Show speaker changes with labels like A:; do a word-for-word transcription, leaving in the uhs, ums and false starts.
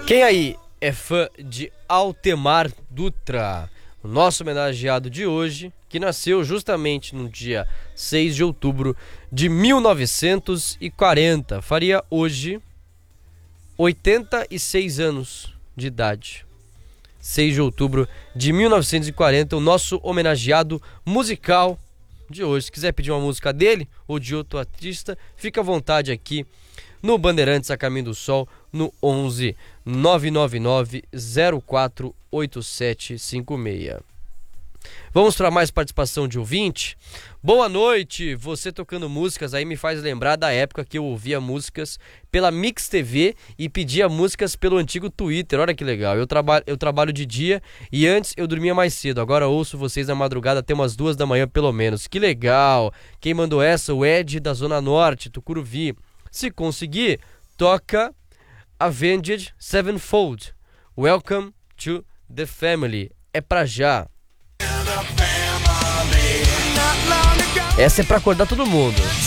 A: Quem aí é fã de Altemar Dutra? O nosso homenageado de hoje, que nasceu justamente no dia seis de outubro de mil novecentos e quarenta, faria hoje oitenta e seis anos de idade. seis de outubro de mil novecentos e quarenta, o nosso homenageado musical de hoje. Se quiser pedir uma música dele ou de outro artista, fica à vontade aqui no Bandeirantes a Caminho do Sol, no onze nove nove nove zero quatro oito sete cinco seis. Vamos para mais participação de ouvinte. Boa noite, você tocando músicas aí me faz lembrar da época que eu ouvia músicas pela Mix T V e pedia músicas pelo antigo Twitter. Olha que legal, eu, traba- eu trabalho de dia e antes eu dormia mais cedo, agora ouço vocês na madrugada até umas duas da manhã pelo menos. Que legal. Quem mandou essa? O Ed da Zona Norte, Tucuruvi. Se conseguir, toca Avenged Sevenfold. Welcome to the Family. É pra já. Essa é pra acordar todo mundo.